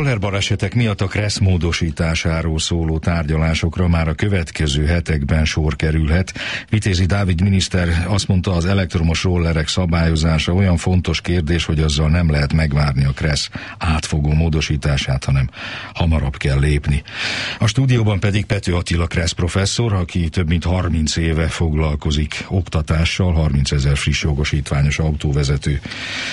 rollerbalesetek miatt a Kressz módosításáról szóló tárgyalásokra már a következő hetekben sor kerülhet. Vitézi Dávid miniszter azt mondta, az elektromos rollerek szabályozása olyan fontos kérdés, hogy azzal nem lehet megvárni a Kressz átfogó módosítását, hanem hamarabb kell lépni. A stúdióban pedig Pető Attila Kressz professzor, aki több mint 30 éve foglalkozik oktatással, 30 000 friss jogosítványos autóvezető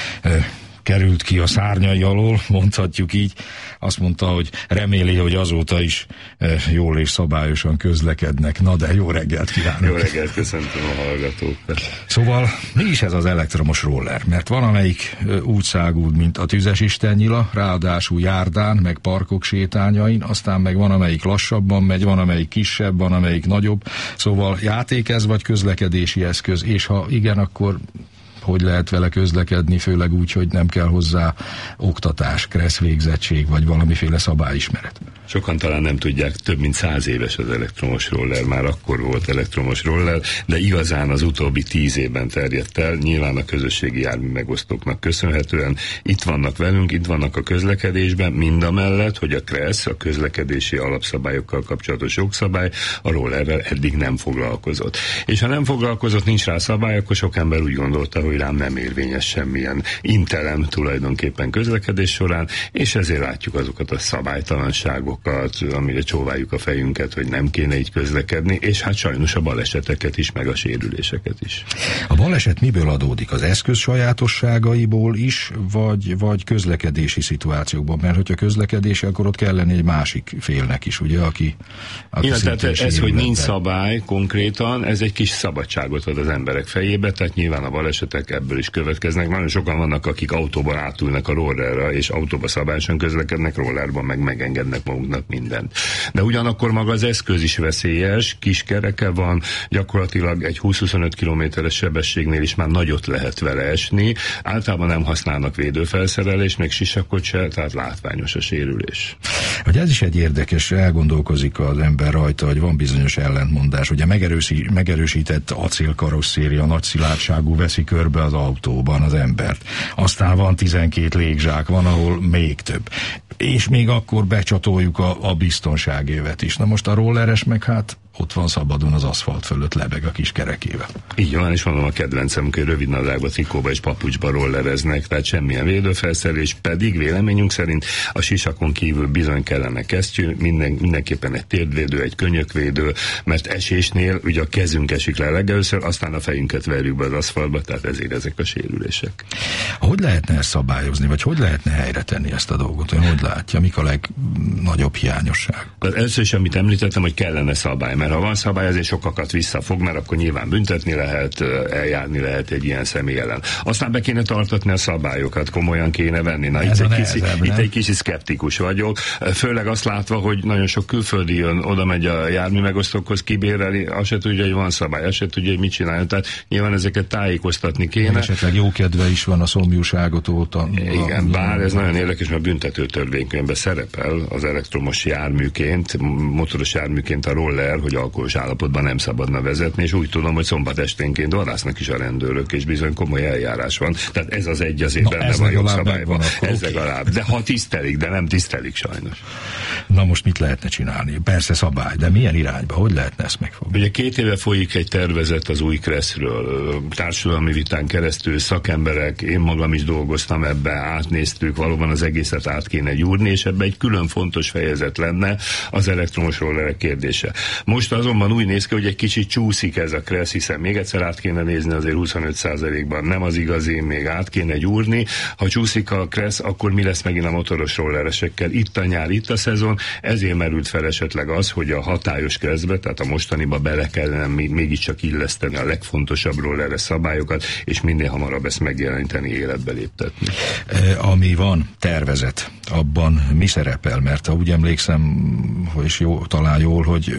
került ki a szárnyai alól, mondhatjuk így. Azt mondta, hogy reméli, hogy azóta is jól és szabályosan közlekednek. Na de jó reggelt kívánok! Jó reggelt, köszöntöm a hallgatókat! Szóval mi is ez az elektromos roller? Mert van, amelyik úgy száguld, mint a tüzes istennyila, ráadásul járdán, meg parkok sétányain, aztán meg van, amelyik lassabban megy, van, amelyik kisebb, van, amelyik nagyobb. Szóval játék ez, vagy közlekedési eszköz? És ha igen, akkor hogy lehet vele közlekedni, főleg úgy, hogy nem kell hozzá oktatás, Kressz végzettség, vagy valamiféle szabályismeret. Sokan talán nem tudják, több mint 100 éves az elektromos roller, már akkor volt elektromos roller, de igazán az utóbbi 10 évben terjedt el, nyilván a közösségi jármű megosztóknak köszönhetően. Itt vannak velünk, itt vannak a közlekedésben, mindamellett, hogy a Kressz, a közlekedési alapszabályokkal kapcsolatos jogszabály a rollerrel eddig nem foglalkozott. És ha nem foglalkozott, nincs rá szabály, akkor sok ember úgy gondolta, hogy rám nem érvényes semmilyen intelem tulajdonképpen közlekedés során, és ezért látjuk azokat a szabálytalanságokat, amire csóváljuk a fejünket, hogy nem kéne így közlekedni, és hát sajnos a baleseteket is, meg a sérüléseket is. A baleset miből adódik? Az eszköz sajátosságaiból is, vagy közlekedési szituációkban? Mert hogyha közlekedési, akkor ott kell lenni egy másik félnek is, ugye, aki igen, tehát ez, hogy nincs szabály konkrétan, ez egy kis szabadságot ad az emberek fejébe, tehát nyilván a balesetek ebből is következnek. Nagyon sokan vannak, akik autóban átülnek a rollerra, és autóba szabályosan közlekednek, rollerban meg megengednek maguknak mindent. De ugyanakkor maga az eszköz is veszélyes, kis kereke van, gyakorlatilag egy 20-25 kilométeres sebességnél is már nagyot lehet vele esni. Általában nem használnak védőfelszerelést, meg sisakot se, tehát látványos a sérülés. Hogy ez is egy érdekes, elgondolkozik az ember rajta, hogy van bizonyos ellentmondás. Ugye megerősített acélkarosszéria, nagy szilárdságú veszi körbe az autóban az embert. Aztán van 12 légzsák, van, ahol még több. És még akkor becsatoljuk a biztonságévet is. Na most a rolleres meg hát ott van szabadon az aszfalt fölött, lebeg a kis kerekével. Így van, és mondom, a kedvencem, hogy rövid nadrágba, trikóba és papucsba rollereznek, tehát semmilyen védőfelszerelés, pedig véleményünk szerint a sisakon kívül bizony kellene kesztyű, mindenképpen egy térdvédő, egy könyökvédő, mert esésnél ugye a kezünk esik le legelőször, aztán a fejünket verjük be az aszfaltba, tehát ezért ezek a sérülések. Hogy lehetne ezt szabályozni, vagy hogy lehetne helyre tenni ezt a dolgot? Ön hogy látja, mik a legnagyobb hiányosság? Először is, amit említettem, hogy kellene szabály, mert ha van szabály, azért sokakat visszafog, mert akkor nyilván büntetni lehet, eljárni lehet egy ilyen személy ellen. Aztán be kéne tartatni a szabályokat, komolyan kéne venni. Na, itt egy kicsit szkeptikus vagyok, főleg azt látva, hogy nagyon sok külföldi jön, oda megy a jármű megosztókhoz, kibéreli, azt se tudja, hogy van szabály, azt se tudja, hogy mit csináljon. Tehát nyilván ezeket tájékoztatni kéne. Meg esetleg jó kedve is van a szomjúságot óta. Igen, bár ez nagyon érdekes, mert a büntető törvénykönyvben szerepel az elektromos járműként, motoros járműként a roller, hogy alkoholos állapotban nem szabadna vezetni, és úgy tudom, hogy szombat esténként vadásznak is a rendőrök, és bizony komoly eljárás van. Tehát ez az egy azért benne van jogszabályban. Ez legalább. De ha tisztelik, de nem tisztelik sajnos. Na most mit lehetne csinálni? Persze szabály, de milyen irányba? Hogy lehetne ezt megfogni? Ugye 2 éve folyik egy tervezet az új Kresszről. Társadalmi vitán keresztül szakemberek, én magam is dolgoztam ebbe, átnéztük, valóban az egészet át kéne gyúrni, és ebbe egy külön fontos fejezet lenne az elektromos rollerek kérdése. Most azonban úgy néz ki, hogy egy kicsit csúszik ez a Kressz, hiszen még egyszer át kéne nézni, azért 25%-ban nem az igazi, még át kéne gyúrni. Ha csúszik a Kressz, akkor mi lesz megint a motoros rolleresekkel? Itt a nyár, itt a szezon, ezért merült fel esetleg az, hogy a hatályos Kresszbe, tehát a mostaniba bele kellene mégiscsak illeszteni a legfontosabb rolleres szabályokat, és minél hamarabb ezt megjeleníteni, életbe léptetni. Ami van tervezet, abban mi szerepel? Mert ha úgy emlékszem, és talán jól, hogy kategóriák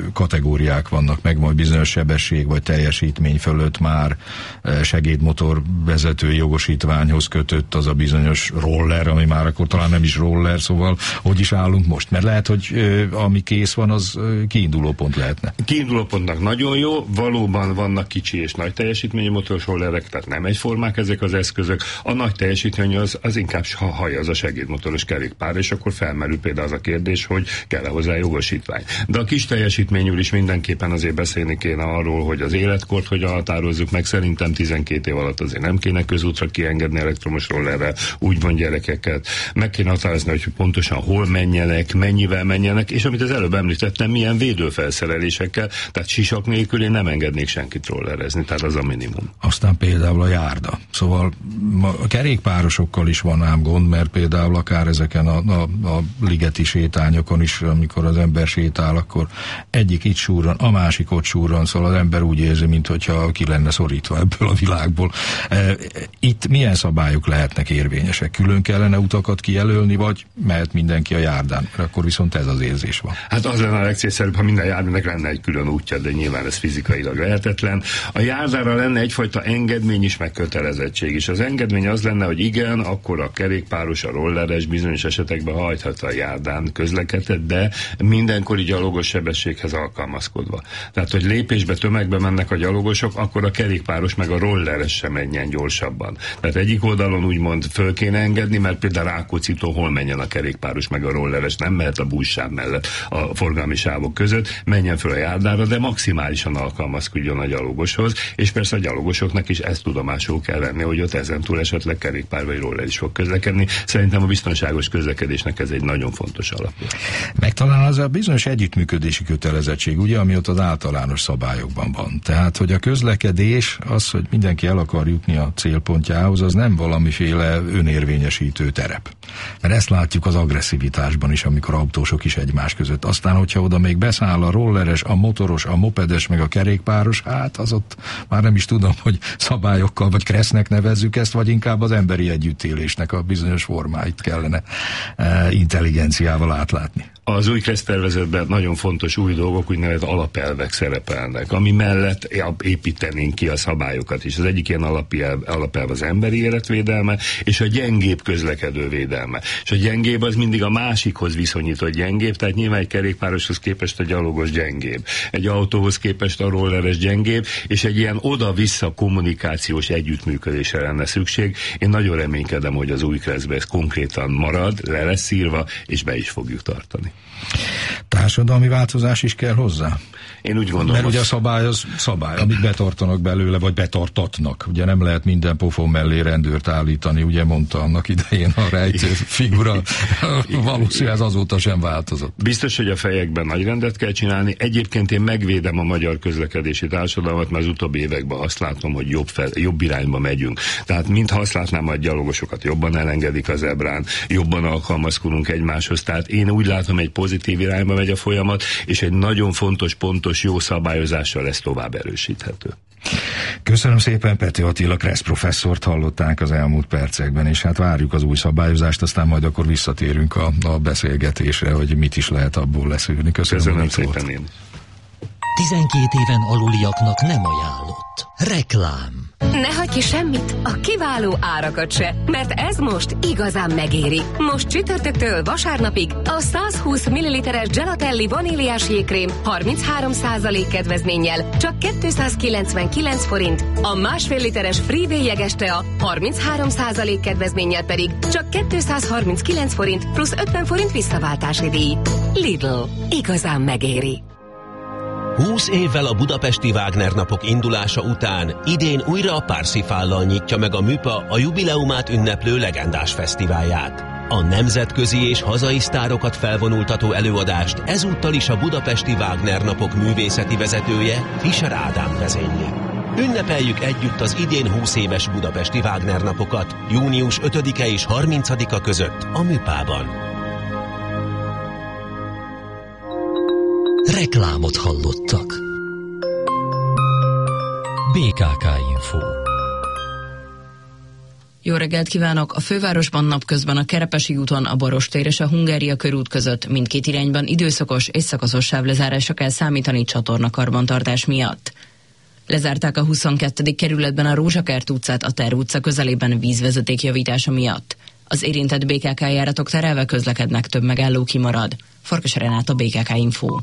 kategóriák vannak meg, majd bizonyos sebesség vagy teljesítmény fölött már segédmotor vezető jogosítványhoz kötött az a bizonyos roller, ami már akkor talán nem is roller, szóval hogy is állunk most? Mert lehet, hogy ami kész van, az kiinduló pont lehetne. Kiinduló pontnak nagyon jó, valóban vannak kicsi és nagy teljesítményű motoros rollerek, tehát nem egyformák ezek az eszközök. A nagy teljesítmény az inkább hallja az a segédmotoros kerékpár, és akkor felmerül például az a kérdés, hogy kell-e hozzá jogosítvány. De a kis teljesítményül is mindenképpen azért beszélni kéne arról, hogy az életkort hogyan határozzuk meg. Szerintem 12 év alatt azért nem kéne közútra kiengedni elektromos rollerrel, úgymond gyerekeket. Meg kéne határozni, hogy pontosan hol menjenek, mennyivel menjenek, és amit az előbb említettem, milyen védőfelszerelésekkel, tehát sisak nélkül én nem engednék senkit rollerezni, tehát az a minimum. Aztán például a járda. Szóval a kerékpárosokkal is van ám gond, mert például akár ezeken a ligeti sétányokon is, amikor az ember sétál, akkor egyik itt súrran, a másik ott súrran, szóval az ember úgy érzi, mintha ki lenne szorítva ebből a világból. Itt milyen szabályok lehetnek érvényesek? Külön kellene utakat kijelölni, vagy mehet mindenki a járdán? Mert akkor viszont ez az érzés van. Hát az lenne a legcélszerűbb, ha minden járműnek lenne egy külön útja, de nyilván ez fizikailag lehetetlen. A járdára lenne egyfajta engedmény is, meg kötelezettség is. Az engedmény az lenne, hogy igen, akkor a kerékpáros, a rolleres bizonyos esetekben hajthat a járdán közlekedhet, de mindenkori gyalogos sebességhez alkalmazkodva. Tehát, hogy lépésbe, tömegbe mennek a gyalogosok, akkor a kerékpáros meg a rolleres sem menjen gyorsabban. Tehát egyik oldalon úgymond föl kéne engedni, mert például Rákóczitól hol menjen a kerékpáros meg a rolleres, nem mehet a buszsáv mellett a forgalmi sávok között, menjen föl a járdára, de maximálisan alkalmazkodjon a gyalogoshoz, és persze a gyalogosoknak is ezt tudomásul kell venni, hogy ott ezentúl esetleg kerékpár vagy roller is fog közlekedni. Szerintem a biztonságos közlekedésnek ez egy nagyon fontos alapja. Meg talán az a bizonyos együttműködési kötelezettség, ugye, ami ott az általános szabályokban van. Tehát, hogy a közlekedés, az, hogy mindenki el akar jutni a célpontjához, az nem valamiféle önérvényesítő terep. Mert ezt látjuk az agresszivitásban is, amikor autósok is egymás között. Aztán, hogyha oda még beszáll a rolleres, a motoros, a mopedes, meg a kerékpáros, hát az ott már nem is tudom, hogy szabályokkal vagy kressznek nevezzük ezt, vagy inkább az emberi együttélésnek a bizonyos formáit kellene intelligenciával átlátni. Az új kerettervezetben nagyon fontos új dolgok, úgynevezett alapelvek szerepelnek, ami mellett építenénk ki a szabályokat is. Az egyik ilyen alapelv az emberi életvédelme, és a gyengébb közlekedő védelme. És a gyengébb az mindig a másikhoz viszonyított gyengébb, tehát nyilván egy kerékpároshoz képest a gyalogos gyengébb, egy autóhoz képest a rolleres gyengébb, és egy ilyen oda-vissza kommunikációs együttműködésre lenne szükség. Én nagyon reménykedem, hogy az új keretben ez konkrétan marad, le lesz írva, és be is fogjuk tartani. Társadalmi változás is kell hozzá? Én úgy gondolom. Mert ugye a szabály az szabály, amit betartanak belőle, vagy betartatnak. Ugye nem lehet minden pofon mellé rendőrt állítani, ugye mondta annak idején a rejtő figura. Valószínűleg ez azóta sem változott. Biztos, hogy a fejekben nagy rendet kell csinálni. Egyébként én megvédem a magyar közlekedési társadalmat, mert az utóbbi években azt látom, hogy jobb irányba megyünk. Tehát mintha azt látnám, hogy a gyalogosokat jobban elengedik az zebrán, jobban alkalmazkodunk egymáshoz. Tehát én úgy látom, egy pozitív irányba megy a folyamat, és egy nagyon fontos, pontos, jó szabályozással lesz tovább erősíthető. Köszönöm szépen, Pető Attila Kressz professzort hallották az elmúlt percekben, és hát várjuk az új szabályozást, aztán majd akkor visszatérünk a beszélgetésre, hogy mit is lehet abból leszűrni. Köszönöm szépen én. 12 éven aluliaknak nem ajánlott. Reklám. Ne hagyj ki semmit, a kiváló árakat se, mert ez most igazán megéri. Most csütörtöktől vasárnapig a 120 ml-es Gelatelli vaníliás jégkrém 33% kedvezménnyel csak 299 forint, a másfél literes Freeway jeges tea 33% kedvezménnyel pedig csak 239 forint plusz 50 forint visszaváltási díj. Lidl. Igazán megéri. 20 évvel a budapesti Wagner napok indulása után idén újra a Parsifállal nyitja meg a MÜPA a jubileumát ünneplő legendás fesztiválját. A nemzetközi és hazai sztárokat felvonultató előadást ezúttal is a budapesti Wagner napok művészeti vezetője, Fischer Ádám vezényli. Ünnepeljük együtt az idén 20 éves budapesti Wagner napokat június 5-e és 30-a között a MÜPA-ban. Reklámot hallottak. BKK Info. Jó reggelt kívánok! A fővárosban napközben a Kerepesi úton, a Barostér és a Hungária körút között mindkét irányban időszakos és szakaszos sávlezárásra kell számítani csatornakarbantartás miatt. Lezárták a 22. kerületben a Rózsakert utcát a Ter utca közelében vízvezeték javítása miatt. Az érintett BKK járatok terelve közlekednek, több megálló kimarad. Farkas Renáta, BKK Info.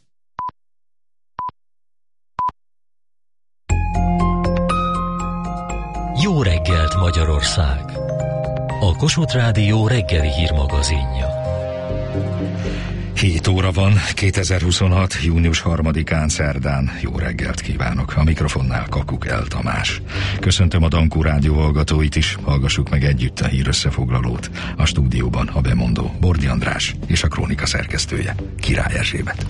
Jó reggelt, Magyarország! A Kossuth Rádió reggeli hírmagazinja. 7 óra van, 2026. június 3-án szerdán. Jó reggelt kívánok! A mikrofonnál Kakuk El Tamás. Köszöntöm a Dankó Rádió hallgatóit is, hallgassuk meg együtt a hírösszefoglalót. A stúdióban a bemondó Bordi András és a Krónika szerkesztője, Király Erzsébet.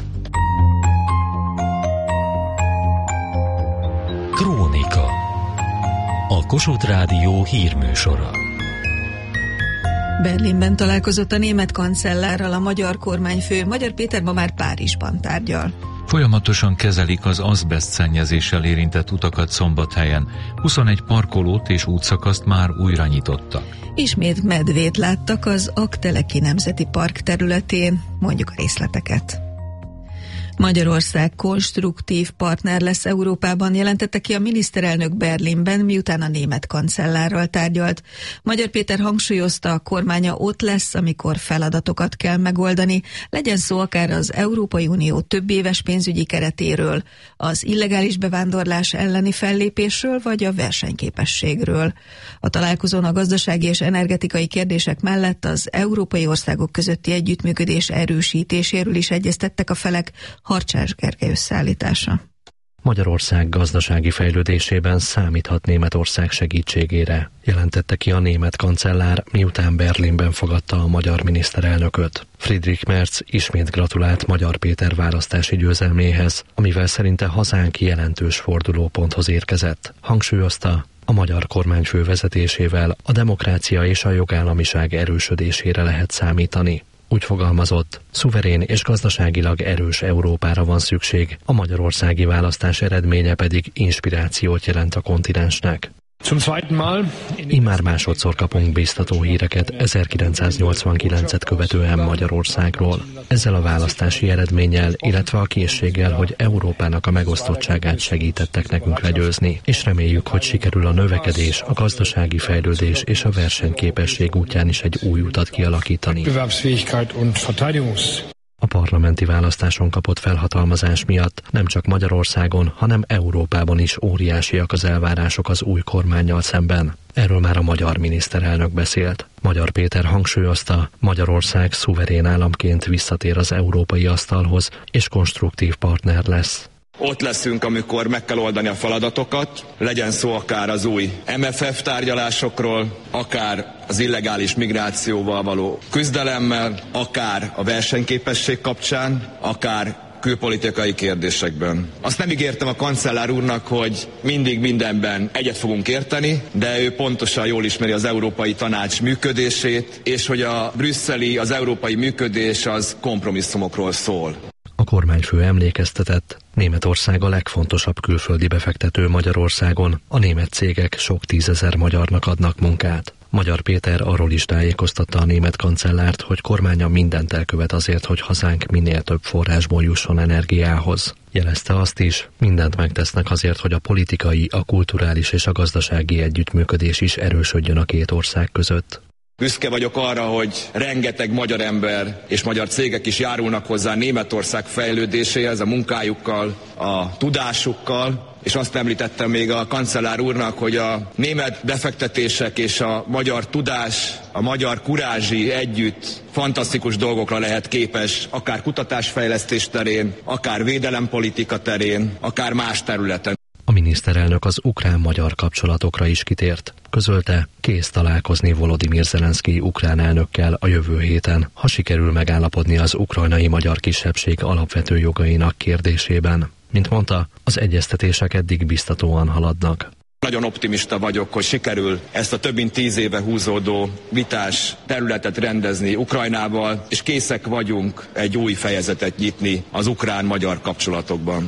Krónika. A Kossuth Rádió hírműsora. Berlinben találkozott a német kancellárral a magyar kormányfő. Magyar Péter ma már Párizsban tárgyal. Folyamatosan kezelik az azbeszt szennyezéssel érintett utakat Szombathelyen. 21 parkolót és útszakaszt már újra nyitottak. Ismét medvét láttak az Aggteleki Nemzeti Park területén. Mondjuk a részleteket. Magyarország konstruktív partner lesz Európában, jelentette ki a miniszterelnök Berlinben, miután a német kancellárral tárgyalt. Magyar Péter hangsúlyozta, a kormánya ott lesz, amikor feladatokat kell megoldani, legyen szó akár az Európai Unió többéves pénzügyi keretéről, az illegális bevándorlás elleni fellépésről vagy a versenyképességről. A találkozón a gazdasági és energetikai kérdések mellett az európai országok közötti együttműködés erősítéséről is egyeztettek a felek. Harcsás Gergely összeállítása. Magyarország gazdasági fejlődésében számíthat Németország segítségére, jelentette ki a német kancellár, miután Berlinben fogadta a magyar miniszterelnököt. Friedrich Merz ismét gratulált Magyar Péter választási győzelméhez, amivel szerinte hazánk jelentős fordulóponthoz érkezett. Hangsúlyozta, a magyar kormányfő vezetésével a demokrácia és a jogállamiság erősödésére lehet számítani. Úgy fogalmazott, szuverén és gazdaságilag erős Európára van szükség, a magyarországi választás eredménye pedig inspirációt jelent a kontinensnek. Immár másodszor kapunk biztató híreket 1989-et követően Magyarországról. Ezzel a választási eredménnyel, illetve a készséggel, hogy Európának a megosztottságát segítettek nekünk legyőzni, és reméljük, hogy sikerül a növekedés, a gazdasági fejlődés és a versenyképesség útján is egy új utat kialakítani. A parlamenti választáson kapott felhatalmazás miatt nem csak Magyarországon, hanem Európában is óriásiak az elvárások az új kormánnyal szemben. Erről már a magyar miniszterelnök beszélt. Magyar Péter hangsúlyozta, Magyarország szuverén államként visszatér az európai asztalhoz, és konstruktív partner lesz. Ott leszünk, amikor meg kell oldani a feladatokat, legyen szó akár az új MFF tárgyalásokról, akár az illegális migrációval való küzdelemmel, akár a versenyképesség kapcsán, akár külpolitikai kérdésekben. Azt nem ígértem a kancellár úrnak, hogy mindig mindenben egyet fogunk érteni, de ő pontosan jól ismeri az Európai Tanács működését, és hogy a brüsszeli, az európai működés az kompromisszumokról szól. A kormányfő emlékeztetett, Németország a legfontosabb külföldi befektető Magyarországon, a német cégek sok tízezer magyarnak adnak munkát. Magyar Péter arról is tájékoztatta a német kancellárt, hogy kormánya mindent elkövet azért, hogy hazánk minél több forrásból jusson energiához. Jelezte azt is, mindent megtesznek azért, hogy a politikai, a kulturális és a gazdasági együttműködés is erősödjön a két ország között. Büszke vagyok arra, hogy rengeteg magyar ember és magyar cégek is járulnak hozzá Németország fejlődéséhez a munkájukkal, a tudásukkal, és azt említettem még a kancellár úrnak, hogy a német befektetések és a magyar tudás, a magyar kurázsi együtt fantasztikus dolgokra lehet képes, akár kutatásfejlesztés terén, akár védelempolitika terén, akár más területen. A miniszterelnök az ukrán-magyar kapcsolatokra is kitért. Közölte, kész találkozni Volodymyr Zelenszkij ukrán elnökkel a jövő héten, ha sikerül megállapodni az ukrajnai magyar kisebbség alapvető jogainak kérdésében. Mint mondta, az egyeztetések eddig biztatóan haladnak. Nagyon optimista vagyok, hogy sikerül ezt a több mint 10 éve húzódó vitás területet rendezni Ukrajnával, és készek vagyunk egy új fejezetet nyitni az ukrán-magyar kapcsolatokban. A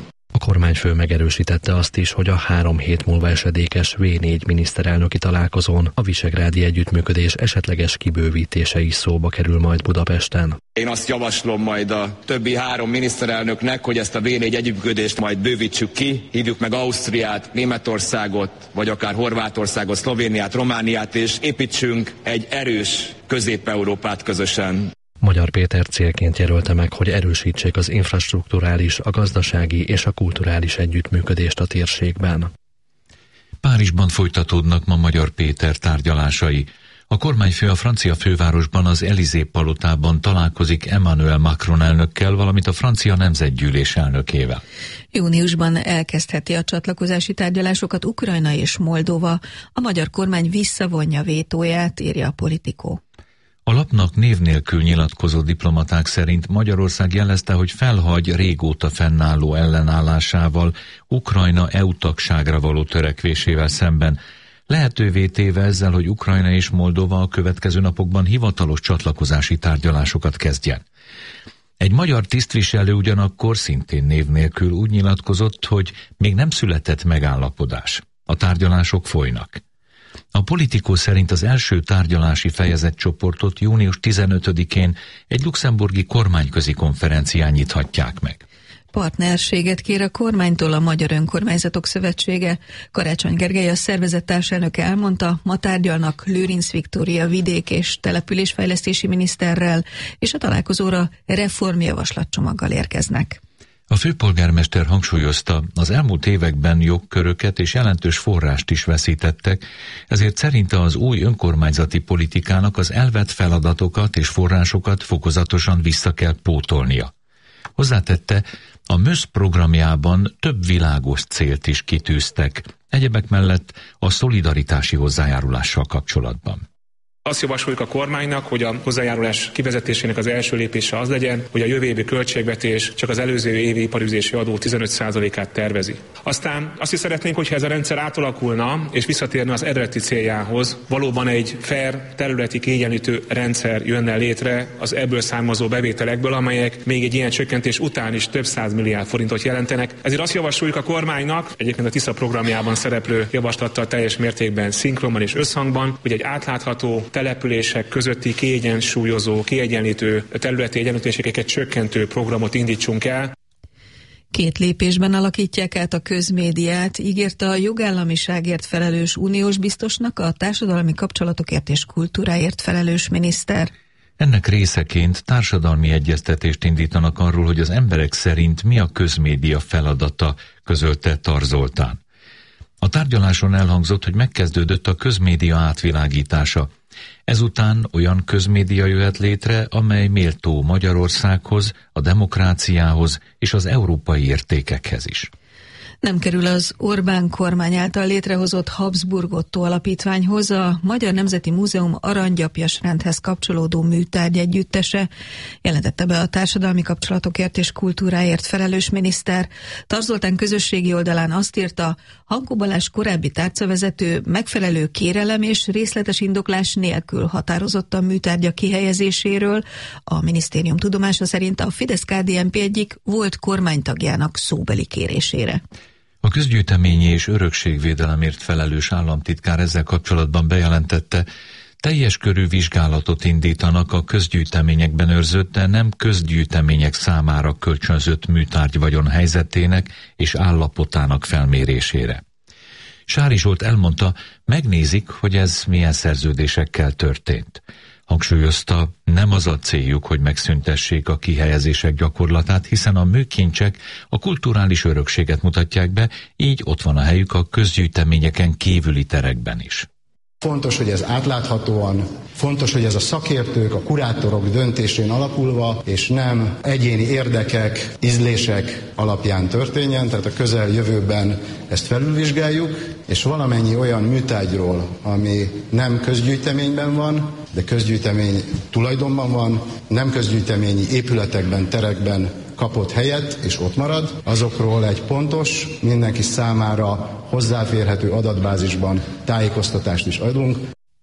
kormányfő megerősítette azt is, hogy a 3 hét múlva esedékes V4 miniszterelnöki találkozón a visegrádi együttműködés esetleges kibővítése is szóba kerül majd Budapesten. Én azt javaslom majd a többi 3 miniszterelnöknek, hogy ezt a V4 együttműködést majd bővítsük ki, hívjuk meg Ausztriát, Németországot, vagy akár Horvátországot, Szlovéniát, Romániát, és építsünk egy erős Közép-Európát közösen. Magyar Péter célként jelölte meg, hogy erősítsék az infrastrukturális, a gazdasági és a kulturális együttműködést a térségben. Párizsban folytatódnak ma Magyar Péter tárgyalásai. A kormányfő a francia fővárosban, az Élysée-palotában találkozik Emmanuel Macron elnökkel, valamint a francia nemzetgyűlés elnökével. Júniusban elkezdheti a csatlakozási tárgyalásokat Ukrajna és Moldova. A magyar kormány visszavonja vétóját, írja a Politico. A lapnak név nélkül nyilatkozó diplomaták szerint Magyarország jelezte, hogy felhagy régóta fennálló ellenállásával, Ukrajna EU tagságra való törekvésével szemben, lehetővé téve ezzel, hogy Ukrajna és Moldova a következő napokban hivatalos csatlakozási tárgyalásokat kezdjen. Egy magyar tisztviselő ugyanakkor szintén név nélkül úgy nyilatkozott, hogy még nem született megállapodás. A tárgyalások folynak. A Politico szerint az első tárgyalási fejezetcsoportot június 15-én egy luxemburgi kormányközi konferencián nyithatják meg. Partnerséget kér a kormánytól a Magyar Önkormányzatok Szövetsége. Karácsony Gergely, a szervezet társelnöke elmondta, ma tárgyalnak Lőrinc Viktória vidék- és településfejlesztési miniszterrel, és a találkozóra reformjavaslatcsomaggal érkeznek. A főpolgármester hangsúlyozta, az elmúlt években jogköröket és jelentős forrást is veszítettek, ezért szerinte az új önkormányzati politikának az elvett feladatokat és forrásokat fokozatosan vissza kell pótolnia. Hozzátette, a MÖSZ programjában több világos célt is kitűztek, egyebek mellett a szolidaritási hozzájárulással kapcsolatban. Azt javasoljuk a kormánynak, hogy a hozzájárulás kivezetésének az első lépése az legyen, hogy a jövő évi költségvetés csak az előző évi iparüzési adó 15%-át tervezi. Aztán azt is szeretnénk, hogyha ez a rendszer átalakulna és visszatérne az eredeti céljához, valóban egy fair, területi kiegyenlítő rendszer jönne létre az ebből származó bevételekből, amelyek még egy ilyen csökkentés után is több 100 milliárd forintot jelentenek. Ezért azt javasoljuk a kormánynak, egyébként a TISZA programjában szereplő javaslattal teljes mértékben szinkronban és összhangban, hogy egy átlátható települések közötti kiegyensúlyozó, kiegyenlítő területi egyenlőtlenségeket csökkentő programot indítsunk el. 2 lépésben alakítják át a közmédiát, ígérte a jogállamiságért felelős uniós biztosnak a társadalmi kapcsolatokért és kultúráért felelős miniszter. Ennek részeként társadalmi egyeztetést indítanak arról, hogy az emberek szerint mi a közmédia feladata, közölte Tar Zoltán. A tárgyaláson elhangzott, hogy megkezdődött a közmédia átvilágítása. Ezután olyan közmédia jöhet létre, amely méltó Magyarországhoz, a demokráciához és az európai értékekhez is. Nem kerül az Orbán kormány által létrehozott Habsburg Otto alapítványhoz a Magyar Nemzeti Múzeum aranygyapjasrendhez kapcsolódó műtárgy együttese, jelentette be a társadalmi kapcsolatokért és kultúráért felelős miniszter. Tar Zoltán közösségi oldalán azt írta, Hankó Balázs korábbi tárcavezető megfelelő kérelem és részletes indoklás nélkül határozott a műtárgya kihelyezéséről. A minisztérium tudomása szerint a Fidesz-KDNP egyik volt kormánytagjának szóbeli kérésére. A közgyűjteményi és örökségvédelemért felelős államtitkár ezzel kapcsolatban bejelentette, teljes körű vizsgálatot indítanak a közgyűjteményekben őrzött, de nem közgyűjtemények számára kölcsönzött műtárgyvagyon helyzetének és állapotának felmérésére. Sári Zsolt elmondta, megnézik, hogy ez milyen szerződésekkel történt. Hangsúlyozta, nem az a céljuk, hogy megszüntessék a kihelyezések gyakorlatát, hiszen a műkincsek a kulturális örökséget mutatják be, így ott van a helyük a közgyűjteményeken kívüli terekben is. Fontos, hogy ez átláthatóan, fontos, hogy ez a szakértők, a kurátorok döntésén alapulva, és nem egyéni érdekek, ízlések alapján történjen, tehát a közeljövőben ezt felülvizsgáljuk, és valamennyi olyan műtárgyról, ami nem közgyűjteményben van, de közgyűjtemény tulajdonban van, nem közgyűjteményi épületekben, terekben kapott helyet, és ott marad, azokról egy pontos, mindenki számára hozzáférhető adatbázisban tájékoztatást is adunk.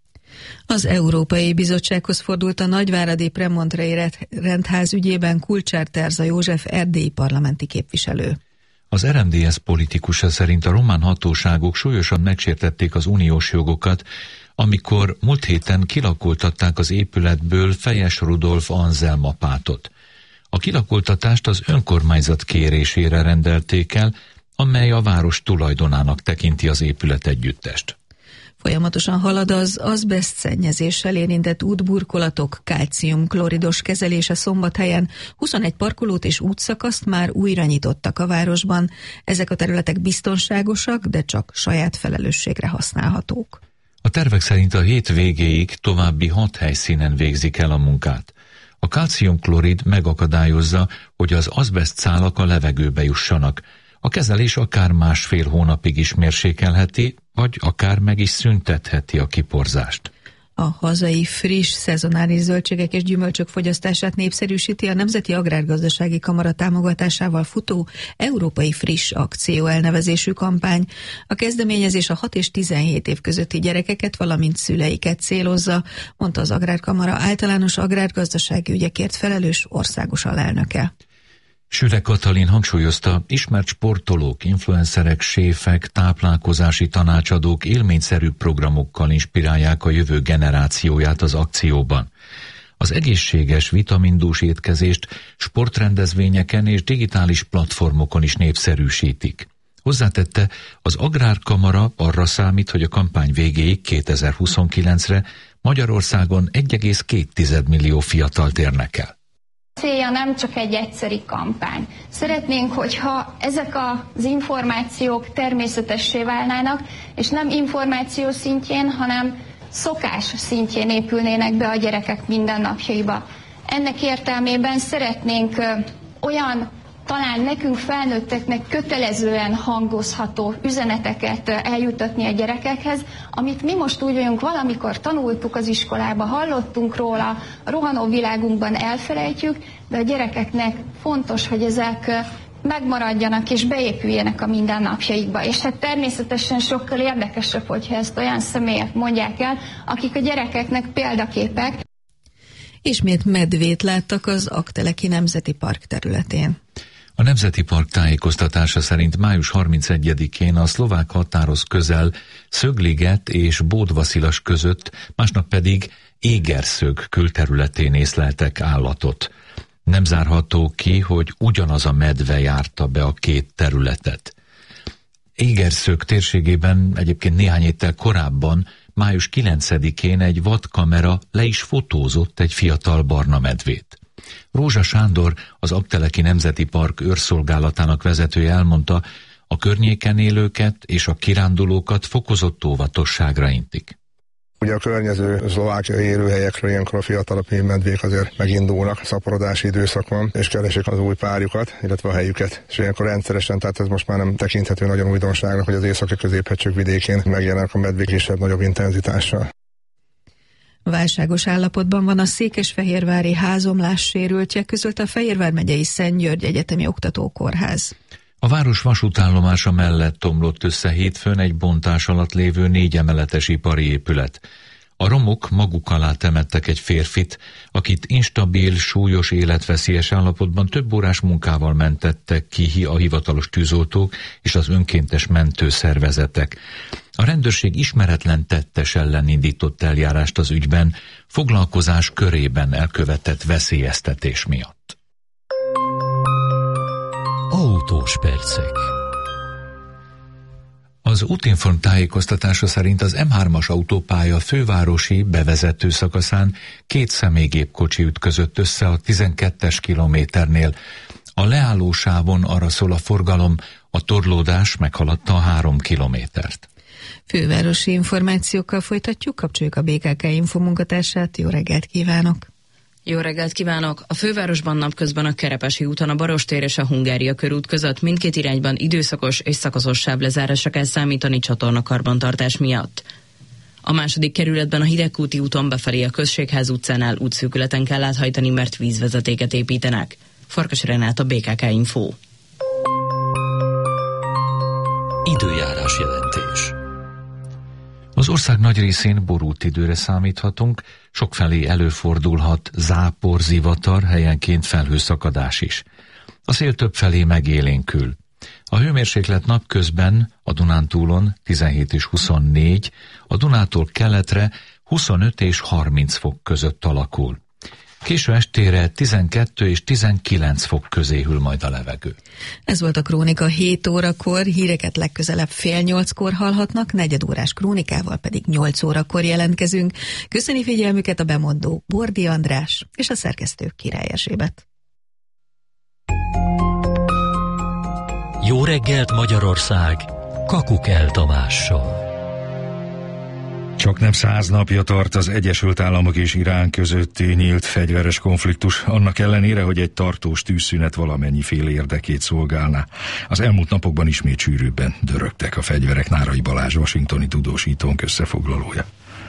Az Európai Bizottsághoz fordult a nagyváradi Premontrei rendház ügyében Kulcsár Terza József erdélyi parlamenti képviselő. Az RMDSZ politikusa szerint a román hatóságok súlyosan megsértették az uniós jogokat, amikor múlt héten kilakoltatták az épületből Fejes Rudolf Anzelm apátot. A kilakoltatást az önkormányzat kérésére rendelték el, amely a város tulajdonának tekinti az épületegyüttest. Folyamatosan halad az azbeszt szennyezéssel érintett útburkolatok kálcium-kloridos kezelése Szombathelyen. 21 parkolót és útszakaszt már újra nyitottak a városban. Ezek a területek biztonságosak, de csak saját felelősségre használhatók. A tervek szerint a hét végéig további 6 helyszínen végzik el a munkát. A kálcium-klorid megakadályozza, hogy az azbeszt szálak a levegőbe jussanak. A kezelés akár 1,5 hónapig is mérsékelheti, vagy akár meg is szüntetheti a kiporzást. A hazai friss, szezonális zöldségek és gyümölcsök fogyasztását népszerűsíti a Nemzeti Agrárgazdasági Kamara támogatásával futó Európai Friss Akció elnevezésű kampány. A kezdeményezés a 6 és 17 év közötti gyerekeket, valamint szüleiket célozza, mondta az Agrárkamara általános agrárgazdasági ügyekért felelős országos alelnöke. Süle Katalin hangsúlyozta, ismert sportolók, influencerek, séfek, táplálkozási tanácsadók élményszerű programokkal inspirálják a jövő generációját az akcióban. Az egészséges, vitamindús étkezést sportrendezvényeken és digitális platformokon is népszerűsítik. Hozzátette, az Agrárkamara arra számít, hogy a kampány végéig 2029-re Magyarországon 1,2 millió fiatalt érnek el. Célja nem csak egy egyszeri kampány. Szeretnénk, hogyha ezek az információk természetessé válnának, és nem információ szintjén, hanem szokás szintjén épülnének be a gyerekek mindennapjaiba. Ennek értelmében szeretnénk olyan, talán nekünk felnőtteknek kötelezően hangozható üzeneteket eljutatni a gyerekekhez, amit mi most úgy vagyunk, valamikor tanultuk az iskolába, hallottunk róla, a rohanó világunkban elfelejtjük, de a gyerekeknek fontos, hogy ezek megmaradjanak és beépüljenek a mindennapjaikba. És hát természetesen sokkal érdekesebb, hogyha ezt olyan személyek mondják el, akik a gyerekeknek példaképek. Ismét medvét láttak az Aggteleki Nemzeti Park területén. A Nemzeti Park tájékoztatása szerint május 31-én a szlovák határhoz közel Szögliget és Bódvaszilas között, másnap pedig Égerszög külterületén észleltek állatot. Nem zárható ki, hogy ugyanaz a medve járta be a két területet. Égerszög térségében egyébként néhány héttel korábban, május 9-én egy vadkamera le is fotózott egy fiatal barna medvét. Rózsa Sándor, az Aggteleki Nemzeti Park őrszolgálatának vezetője elmondta, a környéken élőket és a kirándulókat fokozott óvatosságra intik. Ugye a környező szlovákiai élőhelyekről ilyenkor a fiatalabb medvék azért megindulnak szaporodási időszakban, és keresik az új párjukat, illetve a helyüket. És ilyenkor rendszeresen, tehát ez most már nem tekinthető nagyon újdonságnak, hogy az északi középhegységek vidékén megjelennek a medvék kisebb-nagyobb intenzitással. Válságos állapotban van a székesfehérvári házomlás sérültje, közölte a Fehérvár megyei Szent György Egyetemi Oktatókórház. A város vasútállomása mellett omlott össze hétfőn egy bontás alatt lévő 4 emeletes ipari épület. A romok maguk alá temettek egy férfit, akit instabil, súlyos, életveszélyes állapotban több órás munkával mentettek ki a hivatalos tűzoltók és az önkéntes mentőszervezetek. A rendőrség ismeretlen tettes ellen indított eljárást az ügyben, foglalkozás körében elkövetett veszélyeztetés miatt. Autós percek. Az Útinform tájékoztatása szerint az M3-as autópálya fővárosi bevezető szakaszán 2 személygépkocsi ütközött össze a 12-es kilométernél. A leállósávon arra szól a forgalom, a torlódás meghaladta a 3 kilométert. Fővárosi információkkal folytatjuk, kapcsoljuk a BKK Info munkatársát. Jó reggelt kívánok! Jó reggelt kívánok! A fővárosban napközben a Kerepesi úton a Barostér és a Hungária körút között mindkét irányban időszakos és szakaszos sávlezárásra kell számítani csatornakarbantartás miatt. A második kerületben a Hidegkúti úton befelé a Községház utcánál útszűkületen kell áthajtani, mert vízvezetéket építenek. Farkas Renát, a BKK Info. Időjárás jelentés. Az ország nagy részén borult időre számíthatunk, sokfelé előfordulhat zápor, zivatar, helyenként felhőszakadás is. A szél többfelé megélénkül. A hőmérséklet napközben a Dunántúlon 17 és 24, a Dunától keletre 25 és 30 fok között alakul. Késő estére 12 és 19 fok közé hűl majd a levegő. Ez volt a Krónika 7 órakor, híreket legközelebb 7:30-kor hallhatnak, 4 órás krónikával pedig 8 órakor jelentkezünk. Köszöni figyelmüket a bemondó Bordi András és a szerkesztő Király Erzsébet. Jó reggelt Magyarország, Kakukel Tamással. Csaknem 100 napja tart az Egyesült Államok és Irán közötti nyílt fegyveres konfliktus, annak ellenére, hogy egy tartós tűzszünet valamennyi fél érdekét szolgálná. Az elmúlt napokban ismét sűrűbben dörögtek a fegyverek. Nárai Balázs, washingtoni tudósítónk összefoglalója.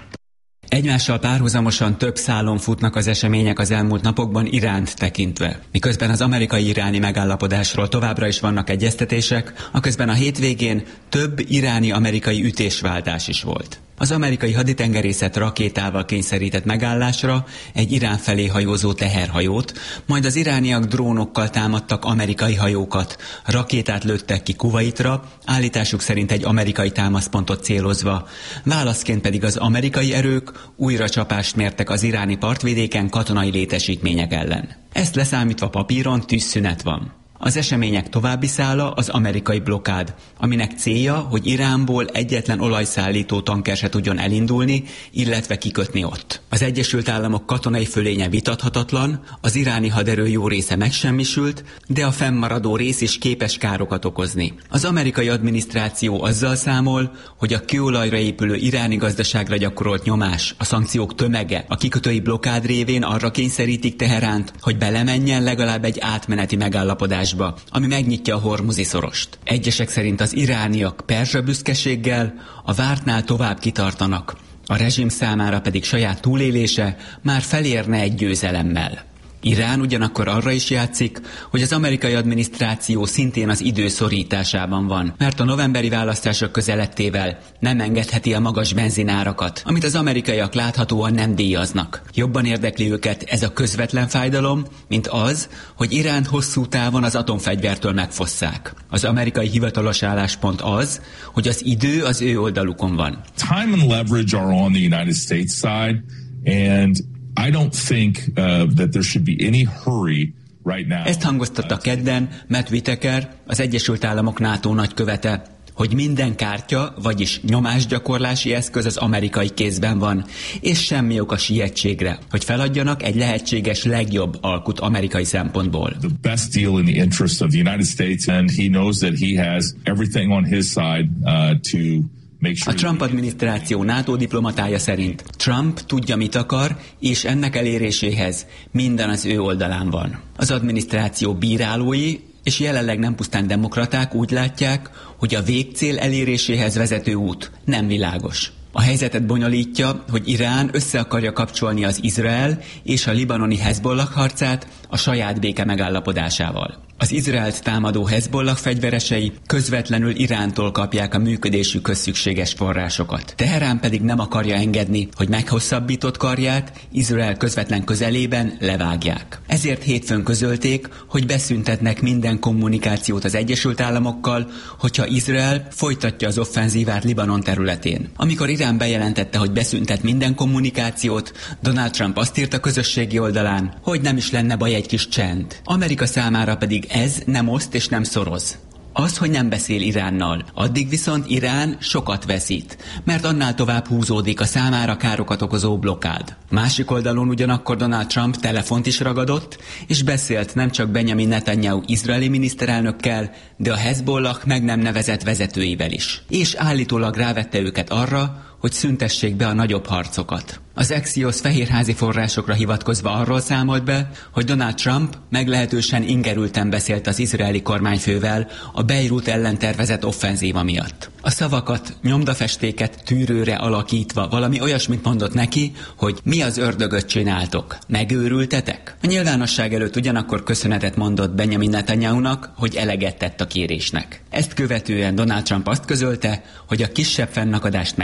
Egymással párhuzamosan több szálon futnak az események az elmúlt napokban Iránt tekintve. Miközben az amerikai-iráni megállapodásról továbbra is vannak egyeztetések, aközben a hétvégén több iráni-amerikai ütésváltás is volt. Az amerikai haditengerészet rakétával kényszerített megállásra egy Irán felé hajózó teherhajót, majd az irániak drónokkal támadtak amerikai hajókat, rakétát lőttek ki Kuvaitra, állításuk szerint egy amerikai támaszpontot célozva. Válaszként pedig az amerikai erők újra csapást mértek az iráni partvidéken katonai létesítmények ellen. Ezt leszámítva papíron tűzszünet van. Az események további szála az amerikai blokkád, aminek célja, hogy Iránból egyetlen olajszállító tanker se tudjon elindulni, illetve kikötni ott. Az Egyesült Államok katonai fölénye vitathatatlan, az iráni haderő jó része megsemmisült, de a fennmaradó rész is képes károkat okozni. Az amerikai adminisztráció azzal számol, hogy a kőolajra épülő iráni gazdaságra gyakorolt nyomás, a szankciók tömege, a kikötői blokkád révén arra kényszerítik Teheránt, hogy belemenjen legalább egy átmeneti megállapodás, ami megnyitja a Hormuzi szorost. Egyesek szerint az irániak perzsa büszkeséggel a vártnál tovább kitartanak, a rezsim számára pedig saját túlélése már felérne egy győzelemmel. Irán ugyanakkor arra is játszik, hogy az amerikai adminisztráció szintén az idő szorításában van, mert a novemberi választások közelettével nem engedheti a magas benzinárakat, amit az amerikaiak láthatóan nem díjaznak. Jobban érdekli őket ez a közvetlen fájdalom, mint az, hogy Iránt hosszú távon az atomfegyvertől megfosszák. Az amerikai hivatalos álláspont az, hogy az idő az ő oldalukon van. Time and leverage are on the United States side, and I don't think that there should be any hurry right now. Ezt hangoztatta kedden Matt Whitaker, az Egyesült Államok NATO nagykövete, hogy minden kártya, vagyis nyomásgyakorlási eszköz az amerikai kézben van, és semmi ok a sietségre, hogy feladjanak egy lehetséges legjobb alkut amerikai szempontból. The best deal in the interest of the United States, and he knows that he has everything on his side to. A Trump adminisztráció NATO diplomatája szerint Trump tudja, mit akar, és ennek eléréséhez minden az ő oldalán van. Az adminisztráció bírálói, és jelenleg nem pusztán demokraták úgy látják, hogy a végcél eléréséhez vezető út nem világos. A helyzetet bonyolítja, hogy Irán össze akarja kapcsolni az Izrael és a libanoni Hezbollah harcát a saját béke megállapodásával. Az Izraelt támadó Hezbollah fegyveresei közvetlenül Irántól kapják a működésükhöz szükséges forrásokat. Teherán pedig nem akarja engedni, hogy meghosszabbított karját Izrael közvetlen közelében levágják. Ezért hétfőn közölték, hogy beszüntetnek minden kommunikációt az Egyesült Államokkal, hogyha Izrael folytatja az offenzívát Libanon területén. Amikor Irán bejelentette, hogy beszüntet minden kommunikációt, Donald Trump azt írta közösségi oldalán, hogy nem is lenne baj egy kis csend. Amerika számára pedig ez nem oszt és nem szoroz. Az, hogy nem beszél Iránnal, addig viszont Irán sokat veszít, mert annál tovább húzódik a számára károkat okozó blokkád. Másik oldalon ugyanakkor Donald Trump telefont is ragadott, és beszélt nem csak Benjamin Netanyahu izraeli miniszterelnökkel, de a Hezbollah meg nem nevezett vezetőivel is. És állítólag rávette őket arra, hogy szüntessék be a nagyobb harcokat. Az Axios fehérházi forrásokra hivatkozva arról számolt be, hogy Donald Trump meglehetősen ingerülten beszélt az izraeli kormányfővel a Beirut ellen tervezett offenzíva miatt. A szavakat, nyomdafestéket tűrőre alakítva valami olyasmit mondott neki, hogy mi az ördögöt csináltok, megőrültetek? A nyilvánosság előtt ugyanakkor köszönetet mondott Benjamin Netanyahunak, hogy eleget tett a kérésnek. Ezt követően Donald Trump azt közölte, hogy a kisebb fennakadást megoldotta,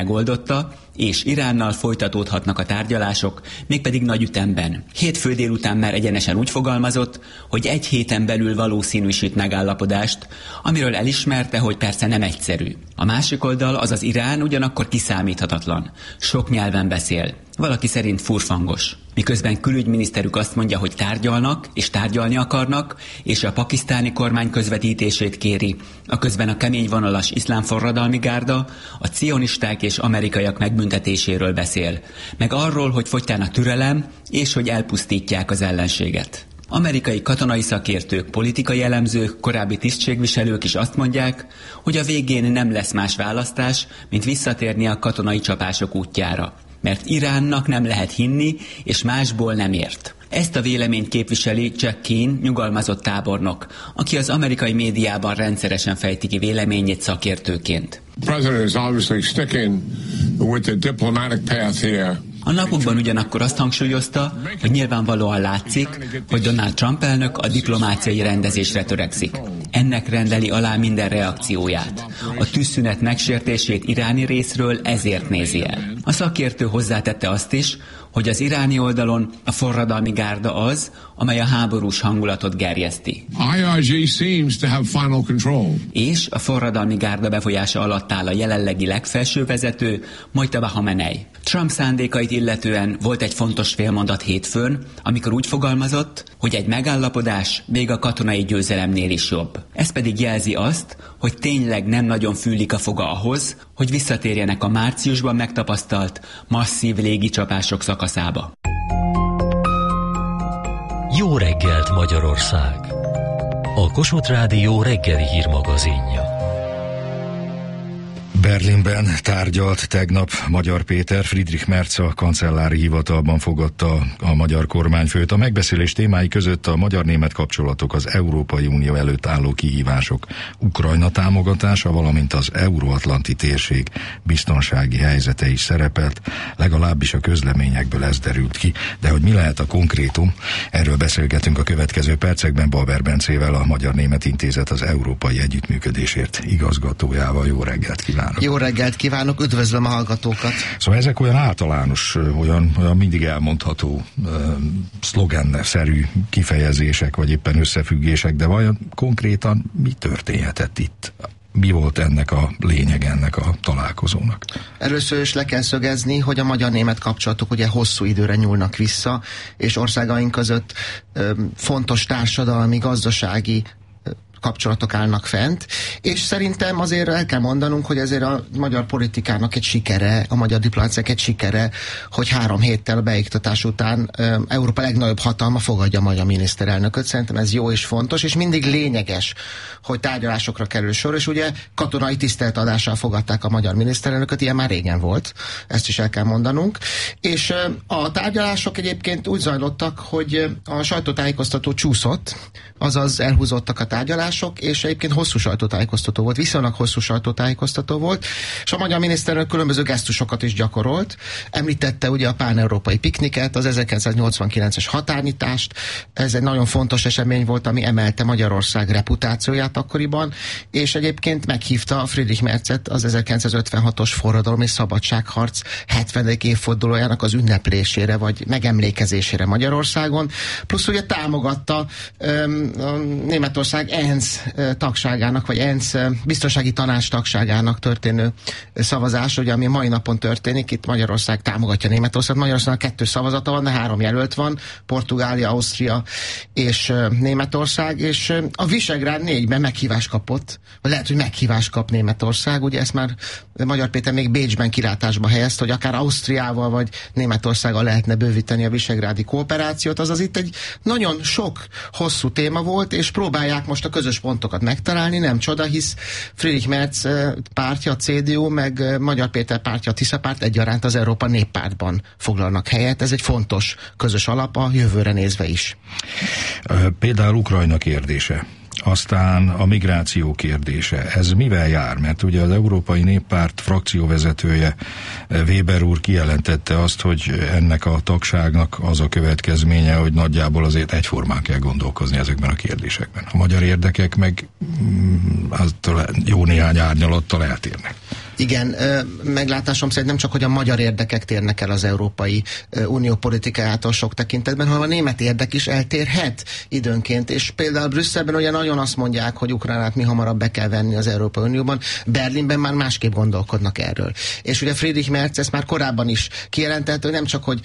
bizonyította, és Iránnal folytatódhatnak a tárgyalások, mégpedig nagy ütemben. Hétfő délután már egyenesen úgy fogalmazott, hogy egy héten belül valószínűsít megállapodást, amiről elismerte, hogy persze nem egyszerű. A másik oldal, azaz Irán ugyanakkor kiszámíthatatlan. Sok nyelven beszél. Valaki szerint furfangos. Miközben külügyminiszterük azt mondja, hogy tárgyalnak és tárgyalni akarnak, és a pakisztáni kormány közvetítését kéri, aközben a keményvonalas iszlám forradalmi gárda a cionisták és amerikaiak megbüntetéséről beszél, meg arról, hogy fogytán a türelem, és hogy elpusztítják az ellenséget. Amerikai katonai szakértők, politikai elemzők, korábbi tisztségviselők is azt mondják, hogy a végén nem lesz más választás, mint visszatérni a katonai csapások útjára. Mert Iránnak nem lehet hinni, és másból nem ért. Ezt a véleményt képviseli Jack Keane, nyugalmazott tábornok, aki az amerikai médiában rendszeresen fejti ki véleményét szakértőként. A napokban ugyanakkor azt hangsúlyozta, hogy nyilvánvalóan látszik, hogy Donald Trump elnök a diplomáciai rendezésre törekszik. Ennek rendeli alá minden reakcióját. A tűzszünet megsértését iráni részről ezért nézi el. A szakértő hozzátette azt is, hogy az iráni oldalon a forradalmi gárda az, amely a háborús hangulatot gerjeszti. IRG seems to have final control. És a forradalmi gárda befolyása alatt áll a jelenlegi legfelső vezető, Mojtaba Hamenei. Trump szándékait illetően volt egy fontos félmondat hétfőn, amikor úgy fogalmazott, hogy egy megállapodás még a katonai győzelemnél is jobb. Ez pedig jelzi azt, hogy tényleg nem nagyon fűlik a foga ahhoz, hogy visszatérjenek a márciusban megtapasztalt masszív légicsapások szakaszába. Jó reggelt, Magyarország! A Kossuth Rádió reggeli hírmagazinja. Berlinben tárgyalt tegnap Magyar Péter. Friedrich Merz a kancellári hivatalban fogadta a magyar kormányfőt. A megbeszélés témái között a magyar-német kapcsolatok, az Európai Unió előtt álló kihívások, Ukrajna támogatása, valamint az euróatlanti térség biztonsági helyzete is szerepelt, legalábbis a közleményekből ez derült ki. De hogy mi lehet a konkrétum, erről beszélgetünk a következő percekben Balber Bencével, a Magyar-Német Intézet az Európai Együttműködésért igazgatójával. Jó reggelt kívánok! Jó reggelt kívánok, üdvözlöm a hallgatókat! Szóval ezek olyan általános, olyan mindig elmondható szlogenszerű kifejezések, vagy éppen összefüggések, de vajon konkrétan mi történhetett itt? Mi volt ennek a lényeg, ennek a találkozónak? Először is le kell szögezni, hogy a magyar-német kapcsolatok ugye hosszú időre nyúlnak vissza, és országaink között fontos társadalmi, gazdasági kapcsolatok állnak fent, és szerintem azért el kell mondanunk, hogy ezért a magyar politikának egy sikere, a magyar diplomáciák egy sikere, hogy 3 héttel a beiktatás után Európa legnagyobb hatalma fogadja a magyar miniszterelnököt. Szerintem ez jó és fontos, és mindig lényeges, hogy tárgyalásokra kerül sor, és ugye katonai tiszteletadással fogadták a magyar miniszterelnököt, ilyen már régen volt, ezt is el kell mondanunk. És a tárgyalások egyébként úgy zajlottak, hogy a sajtótájékoztató csúszott, azaz elhúzódtak a tárgyalások, és egyébként hosszú sajtótájékoztató volt, viszonylag hosszú sajtótájékoztató volt, és a magyar miniszterelnök különböző gesztusokat is gyakorolt. Említette ugye a pán-európai pikniket, az 1989-es határnyitást, ez egy nagyon fontos esemény volt, ami emelte Magyarország reputációját akkoriban, és egyébként meghívta Friedrich Merzet az 1956-os forradalom és szabadságharc 70. évfordulójának az ünneplésére, vagy megemlékezésére Magyarországon, plusz ugye támogatta Németország ENSZ tagságának, vagy ENSZ biztonsági tanács tagságának történő szavazás, ugye, ami mai napon történik. Itt Magyarország támogatja Németországot. Magyarországnak 2 szavazata van, de 3 jelölt van, Portugália, Ausztria és Németország, és a Visegrád 4-ben meghívást kapott, vagy lehet, hogy meghívást kap Németország. Ugye ezt már Magyar Péter még Bécsben kilátásba helyezte, hogy akár Ausztriával vagy Németországgal lehetne bővíteni a visegrádi kooperációt. Azaz itt egy nagyon sok hosszú téma volt, és próbálják most a közös pontokat megtalálni, nem csoda, hisz Friedrich Merz pártja, a CDU, meg Magyar Péter pártja, a Tisza párt egyaránt az Európa Néppártban foglalnak helyet. Ez egy fontos közös alap a jövőre nézve is. Például Ukrajna kérdése. Aztán a migráció kérdése. Ez mivel jár? Mert ugye az Európai Néppárt frakcióvezetője Weber úr kijelentette azt, hogy ennek a tagságnak az a következménye, hogy nagyjából azért egyformán kell gondolkozni ezekben a kérdésekben. A magyar érdekek meg jó néhány árnyalattal eltérnek. Igen, meglátásom szerint nem csak, hogy a magyar érdekek térnek el az Európai Unió politikájától sok tekintetben, hanem a német érdek is eltérhet időnként, és például Brüsszelben ugye nagyon azt mondják, hogy Ukrajnát mi hamarabb be kell venni az Európai Unióban, Berlinben már másképp gondolkodnak erről. És ugye Friedrich Merz ezt már korábban is kijelentett, hogy nem csak, hogy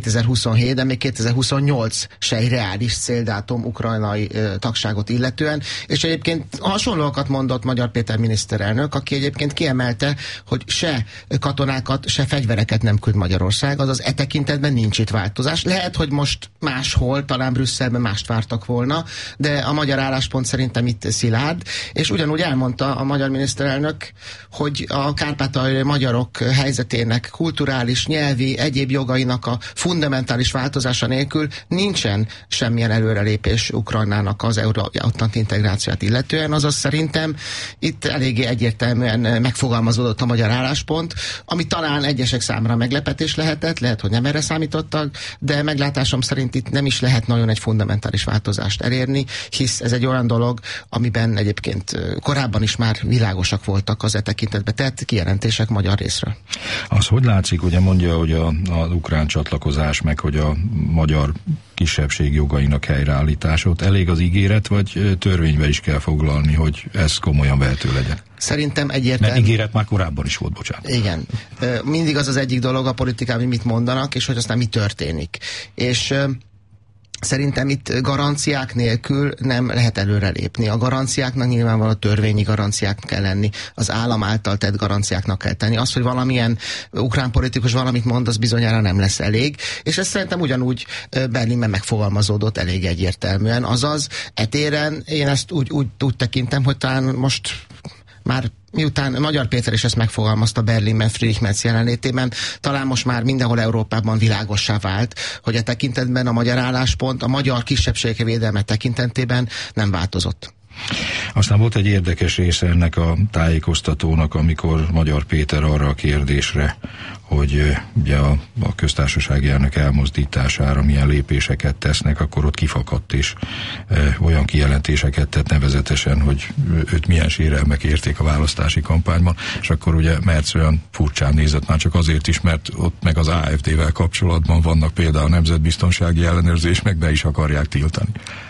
2027, de még 2028 se egy reális céldátum ukrajnai tagságot illetően, és egyébként hasonlókat mondott Magyar Péter miniszterelnök, aki egyébként kiemelte, hogy se katonákat, se fegyvereket nem küld Magyarország, azaz e tekintetben nincs itt változás. Lehet, hogy most máshol, talán Brüsszelben mást vártak volna, de a magyar álláspont szerintem itt szilárd, és ugyanúgy elmondta a magyar miniszterelnök, hogy a kárpátaljai magyarok helyzetének kulturális, nyelvi, egyéb jogainak a fundamentális változása nélkül nincsen semmilyen előrelépés Ukrajnának az euróatlanti integrációt illetően, azaz szerintem itt eléggé egyértelműen megfogalmazódott a magyar álláspont, ami talán egyesek számára meglepetés lehetett, lehet, hogy nem erre számítottak, de meglátásom szerint itt nem is lehet nagyon egy fundamentális változást elérni, hisz ez egy olyan dolog, amiben egyébként korábban is már világosak voltak az tekintetben tett kijelentések magyar részről. Az hogy látszik, ugye mondja, hogy az ukrán csatlakozás, meg hogy a magyar kisebbség jogainak helyreállítása, ott elég az ígéret, vagy törvénybe is kell foglalni, hogy ez komolyan vehető legyen? Szerintem egyértelmű. Mert ígéret már korábban is volt, bocsánat. Igen. Mindig az egyik dolog a politikában, mit mondanak, és hogy aztán mi történik. És szerintem itt garanciák nélkül nem lehet előrelépni. A garanciáknak nyilvánvalóan a törvényi garanciák kell lenni, az állam által tett garanciáknak kell tenni. Az, hogy valamilyen ukrán politikus valamit mond, az bizonyára nem lesz elég, és ez szerintem ugyanúgy Berlinben megfogalmazódott elég egyértelműen. Azaz, etéren én ezt úgy tekintem, hogy talán most már miután Magyar Péter is ezt megfogalmazta Berlinben Friedrich Merz jelenlétében, talán most már mindenhol Európában világossá vált, hogy a tekintetben a magyar álláspont a magyar kisebbségek védelme tekintetében nem változott. Aztán volt egy érdekes része ennek a tájékoztatónak, amikor Magyar Péter arra a kérdésre, hogy ugye a köztársasági elnök elmozdítására milyen lépéseket tesznek, akkor ott kifakadt és olyan kijelentéseket tett nevezetesen, hogy őt milyen sérelmek érték a választási kampányban, és akkor ugye Merz olyan furcsán nézett, már csak azért is, mert ott meg az AfD-vel kapcsolatban vannak például a nemzetbiztonsági ellenőrzés, meg be is akarják tiltani.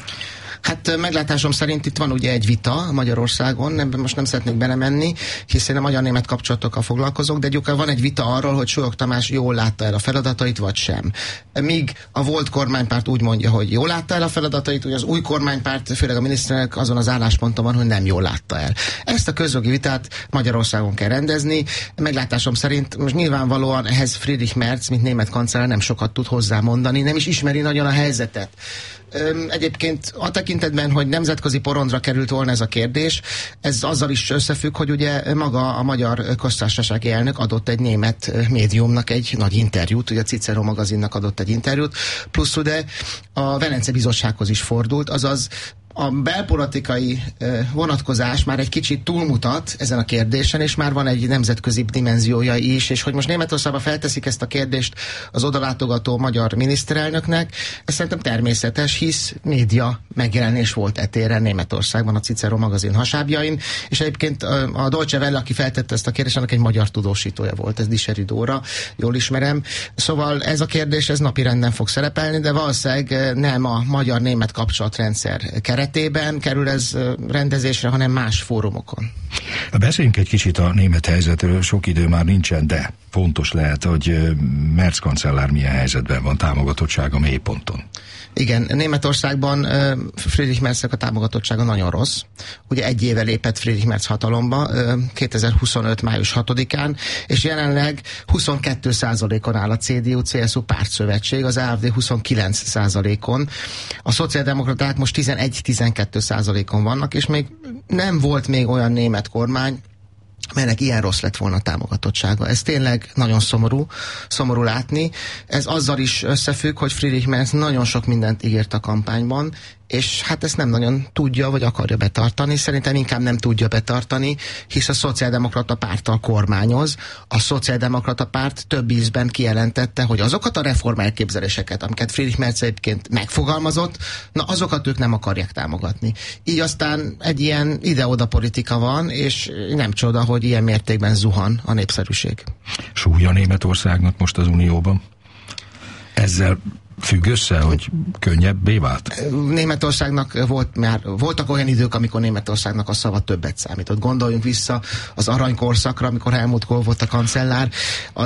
Hát meglátásom szerint itt van ugye egy vita Magyarországon, ebben most nem szeretnék belemenni, hiszen a magyar-német kapcsolatokkal foglalkozok, de van egy vita arról, hogy Sólyom Tamás jól látta el a feladatait, vagy sem. Míg a volt kormánypárt úgy mondja, hogy jól látta el a feladatait, ugye az új kormánypárt, főleg a miniszterelnök azon az állásponton van, hogy nem jól látta el. Ezt a közjogi vitát Magyarországon kell rendezni. Meglátásom szerint most nyilvánvalóan ehhez Friedrich Merz, mint német kancellár nem sokat tud hozzámondani, nem is ismeri nagyon a helyzetet. Egyébként a tekintetben, hogy nemzetközi porondra került volna ez a kérdés, ez azzal is összefügg, hogy ugye maga a magyar köztársasági elnök adott egy német médiumnak egy nagy interjút, ugye a Cicero magazinnak adott egy interjút, plusz ugye a Velence Bizottsághoz is fordult, azaz a belpolitikai vonatkozás már egy kicsit túlmutat ezen a kérdésen, és már van egy nemzetközi dimenziója is, és hogy most Németországban felteszik ezt a kérdést az odalátogató magyar miniszterelnöknek, ez szerintem természetes, hisz média megjelenés volt etéren Németországban a Cicero magazin hasábjain, és egyébként a Deutsche Welle, aki feltette ezt a kérdést, annak egy magyar tudósítója volt, ez Diseri Dóra, jól ismerem. Szóval ez a kérdés, ez napirenden fog szerepelni, de valószínűleg nem a magyar-német kapcsolatrendszer keretében kerül ez rendezésre, hanem más fórumokon. Beszéljünk egy kicsit a német helyzetről, sok idő már nincsen, de fontos lehet, hogy Merz kancellár milyen helyzetben van, támogatottsága mélyponton. Igen, Németországban Friedrich Merznek a támogatottsága nagyon rossz. Ugye egy éve lépett Friedrich Merz hatalomba, 2025. május 6-án, és jelenleg 22%-on áll a CDU-CSU pártszövetség, az AfD 29%-on. A szociáldemokraták most 11-12%-on vannak, és még nem volt még olyan német kormány, melynek ilyen rossz lett volna a támogatottsága. Ez tényleg nagyon szomorú látni. Ez azzal is összefügg, hogy Friedrich Merz nagyon sok mindent ígért a kampányban, és hát ezt nem nagyon tudja, vagy akarja betartani. Szerintem inkább nem tudja betartani, hisz a szociáldemokrata párttal kormányoz. A szociáldemokrata párt több ízben kijelentette, hogy azokat a reformelképzeléseket, amiket Friedrich Merz egyébként megfogalmazott, na azokat ők nem akarják támogatni. Így aztán egy ilyen ide-oda politika van, és nem csoda, hogy ilyen mértékben zuhan a népszerűség. Súlya Németországnak most az Unióban? Ezzel függ össze, hogy könnyebbé vált? Németországnak voltak olyan idők, amikor Németországnak a szava többet számított. Gondoljunk vissza az aranykorszakra, amikor Helmut Kohl volt a kancellár.